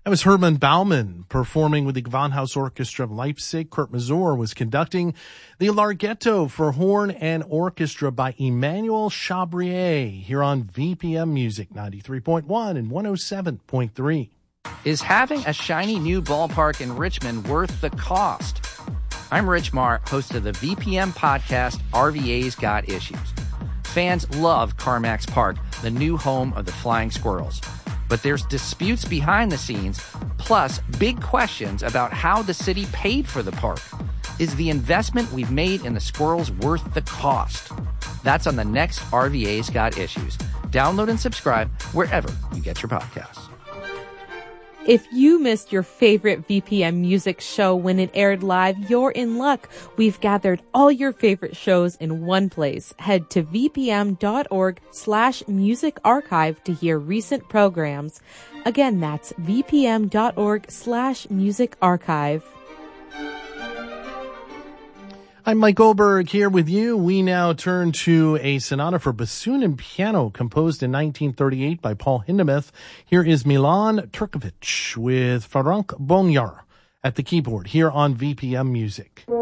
That was Hermann Baumann performing with the Gewandhaus Orchestra of Leipzig. Kurt Masur was conducting. The Larghetto for horn and orchestra by Emmanuel Chabrier here on VPM Music 93.1 and 107.3. Is having a shiny new ballpark in Richmond worth the cost? I'm Rich Marr, host of the VPM podcast, RVA's Got Issues. Fans love CarMax Park, the new home of the Flying Squirrels. But there's disputes behind the scenes, plus big questions about how the city paid for the park. Is the investment we've made in the squirrels worth the cost? That's on the next RVA's Got Issues. Download and subscribe wherever you get your podcasts. If you missed your favorite VPM music show when it aired live, you're in luck. We've gathered all your favorite shows in one place. Head to vpm.org/music archive to hear recent programs. Again, that's vpm.org/music archive. I'm Mike Goldberg here with you. We now turn to a sonata for bassoon and piano composed in 1938 by Paul Hindemith. Here is Milan Turkovic with Ferenc Bonyar at the keyboard here on VPM Music.